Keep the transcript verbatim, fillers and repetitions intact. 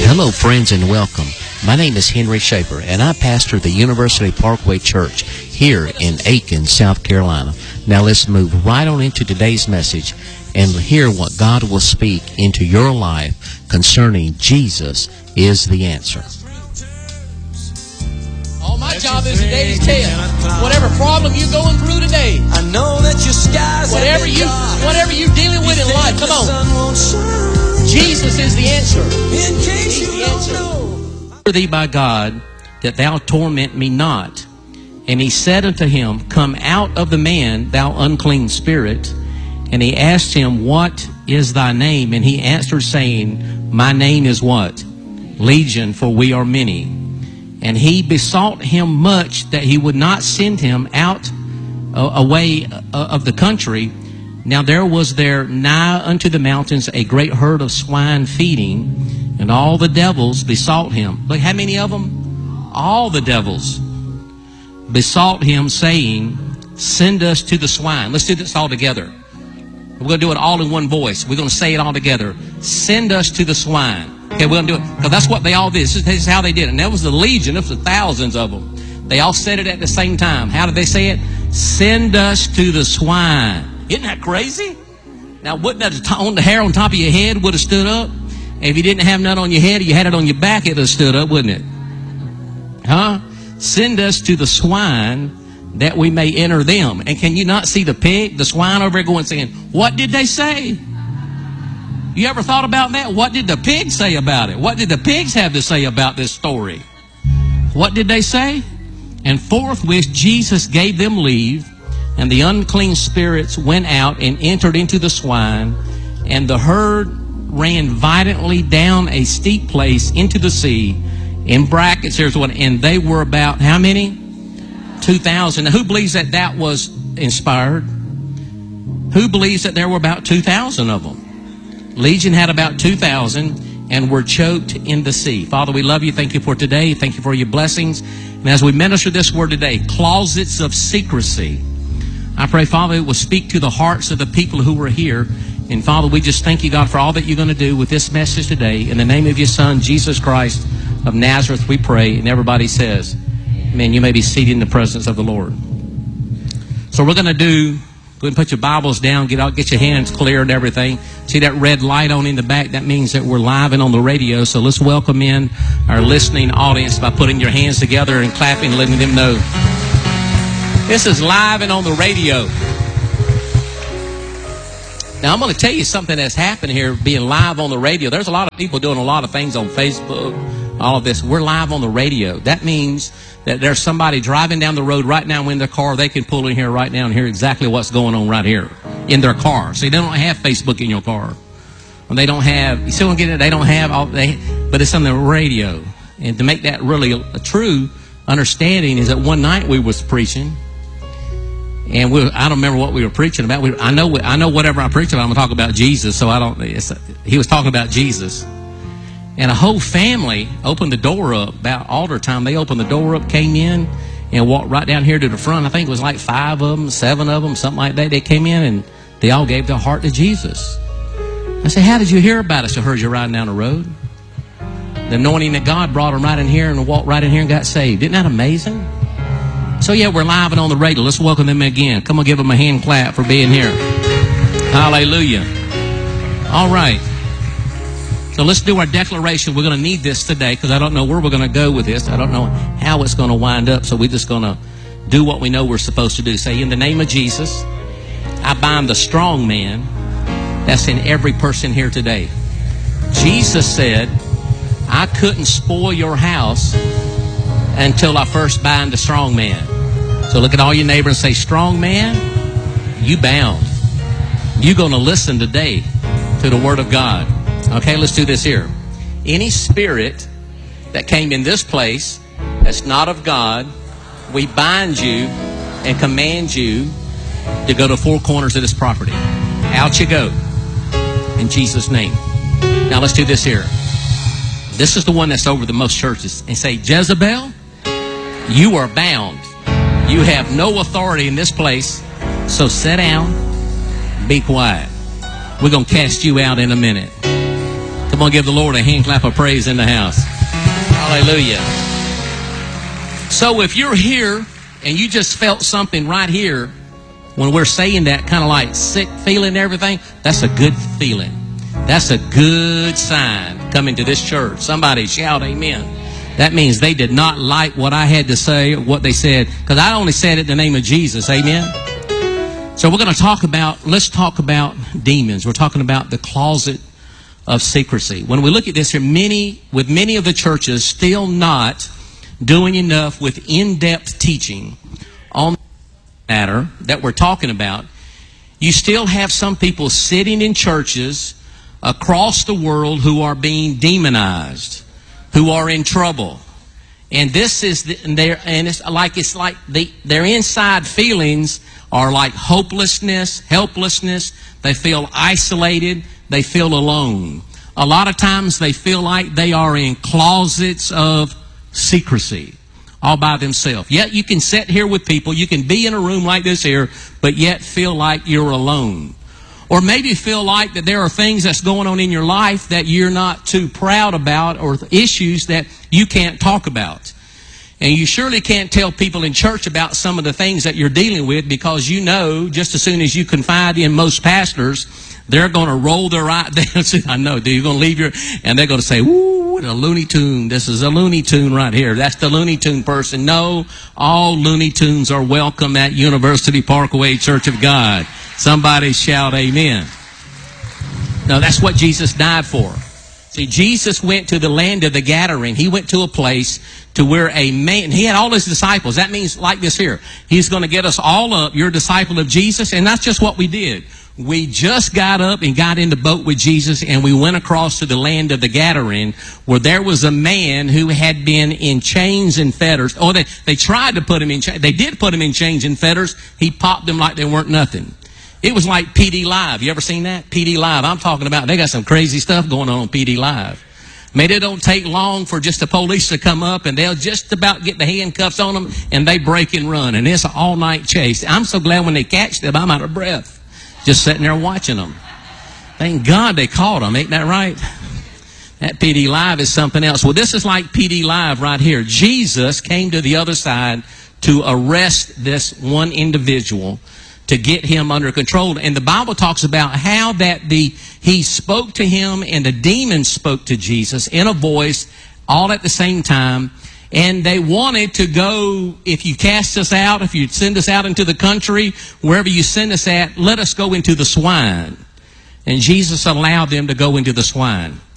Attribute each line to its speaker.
Speaker 1: Hello, friends, and welcome. My name is Henry Shaper, and I pastor the University Parkway Church here in Aiken, South Carolina. Now let's move right on into today's message and hear what God will speak into your life concerning Jesus is the answer.
Speaker 2: All my job is today to tell whatever problem you're going through today,
Speaker 3: I know that your skies
Speaker 2: whatever you, whatever you're dealing with in life, come on. Jesus is the answer.
Speaker 3: In case
Speaker 2: He's
Speaker 3: you
Speaker 2: the
Speaker 3: don't
Speaker 2: answer.
Speaker 3: know.
Speaker 1: Thee by God, that thou torment me not. And he said unto him, Come out of the man, thou unclean spirit. And he asked him, What is thy name? And he answered, saying, My name is what? Legion, for we are many. And he besought him much that he would not send him out uh, away uh, of the country. Now there was there nigh unto the mountains a great herd of swine feeding, and all the devils besought him. Look, how many of them? All the devils besought him, saying, Send us to the swine. Let's do this all together. We're going to do it all in one voice. We're going to say it all together. Send us to the swine. Okay, we're going to do it because that's what they all did. This is, this is how they did it. And that was the legion. There was thousands of them. They all said it at the same time. How did they say it? Send us to the swine. Isn't that crazy? Now, wouldn't that on the hair on top of your head would have stood up? And if you didn't have none on your head, you had it on your back, it would have stood up, wouldn't it? Huh? Send us to the swine that we may enter them. And can you not see the pig, the swine over there going saying, what did they say? You ever thought about that? What did the pigs say about it? What did the pigs have to say about this story? What did they say? And forthwith Jesus gave them leave, and the unclean spirits went out and entered into the swine, and the herd ran violently down a steep place into the sea. In brackets, here's what, and they were about how many? two thousand. Now, who believes that that was inspired? Who believes that there were about two thousand of them? Legion had about two thousand and were choked in the sea. Father, we love you. Thank you for today. Thank you for your blessings. And as we minister this word today, closets of secrecy, I pray, Father, it will speak to the hearts of the people who are here. And Father, we just thank you, God, for all that you're going to do with this message today. In the name of your Son, Jesus Christ of Nazareth, we pray. And everybody says, amen. You may be seated in the presence of the Lord. So we're going to do, go ahead and put your Bibles down, get out, get your hands clear and everything. See that red light on in the back? That means that we're live and on the radio. So let's welcome in our listening audience by putting your hands together and clapping, letting them know this is live and on the radio. Now, I'm going to tell you something that's happened here being live on the radio. There's a lot of people doing a lot of things on Facebook, all of this. We're live on the radio. That means that there's somebody driving down the road right now in their car. They can pull in here right now and hear exactly what's going on right here in their car. See, they don't have Facebook in your car. And they don't have, you still don't get it, they don't have, all they, but it's on the radio. And to make that really a, a true understanding is that one night we was preaching. And we, I don't remember what we were preaching about. We, I know I know whatever I'm preaching about, I'm going to talk about Jesus. So I don't, it's, he was talking about Jesus. And a whole family opened the door up about altar time. They opened the door up, came in, and walked right down here to the front. I think it was like five of them, seven of them, something like that. They came in and they all gave their heart to Jesus. I said, how did you hear about us? I heard you riding down the road. The anointing that God brought them right in here and walked right in here and got saved. Isn't that amazing? So yeah, we're live and on the radio. Let's welcome them again. Come on, give them a hand clap for being here. Hallelujah. All right. So let's do our declaration. We're going to need this today because I don't know where we're going to go with this. I don't know how it's going to wind up. So we're just going to do what we know we're supposed to do. Say, in the name of Jesus, I bind the strong man that's in every person here today. Jesus said, I couldn't spoil your house until I first bind the strong man. So look at all your neighbors and say, strong man, you bound. You're going to listen today to the word of God. Okay, let's do this here. Any spirit that came in this place that's not of God, we bind you and command you to go to four corners of this property. Out you go. In Jesus' name. Now let's do this here. This is the one that's over the most churches. And say, Jezebel, you are bound. You have no authority in this place. So sit down, be quiet. We're going to cast you out in a minute. Come Come on, give the Lord a hand clap of praise in the house. Hallelujah. So if you're here and you just felt something right here, when we're saying that kind of like sick feeling and everything, that's a good feeling. That's a good sign coming to this church. Somebody shout amen. That means they did not like what I had to say, or what they said, because I only said it in the name of Jesus. Amen. So we're going to talk about, let's talk about demons. We're talking about the closet of secrecy. When we look at this here, many, with many of the churches still not doing enough with in-depth teaching on the matter that we're talking about, you still have some people sitting in churches across the world who are being demonized, who are in trouble. And this is the, and they're and it's like it's like the, their inside feelings are like hopelessness, helplessness. They feel isolated. They feel alone. A lot of times they feel like they are in closets of secrecy, all by themselves. Yet you can sit here with people. You can be in a room like this here, but yet feel like you're alone. Or maybe feel like that there are things that's going on in your life that you're not too proud about, or issues that you can't talk about. And you surely can't tell people in church about some of the things that you're dealing with, because you know just as soon as you confide in most pastors, they're going to roll their eyes. I know, dude, you're going to leave your, and they're going to say, "Ooh, what a Looney Tune. This is a Looney Tune right here. That's the Looney Tune person." No, all Looney Tunes are welcome at University Parkway Church of God. Somebody shout amen. No, that's what Jesus died for. See, Jesus went to the land of the Gadarene. He went to a place to where a man, he had all his disciples. That means like this here. He's going to get us all up. You're a disciple of Jesus. And that's just what we did. We just got up and got in the boat with Jesus, and we went across to the land of the Gadarene, where there was a man who had been in chains and fetters. Oh, they, they tried to put him in chains. They did put him in chains and fetters. He popped them like they weren't nothing. It was like P D Live. You ever seen that? P D Live. I'm talking about, they got some crazy stuff going on on P D Live. Maybe it don't take long for just the police to come up, and they'll just about get the handcuffs on them, and they break and run. And it's an all-night chase. I'm so glad when they catch them, I'm out of breath. Just sitting there watching them. Thank God they caught them. Ain't that right? That P D Live is something else. Well, this is like P D Live right here. Jesus came to the other side to arrest this one individual, to get him under control. And the Bible talks about how that the he spoke to him and the demons spoke to Jesus in a voice all at the same time. And they wanted to go, if you cast us out, if you send us out into the country, wherever you send us at, let us go into the swine. And Jesus allowed them to go into the swine.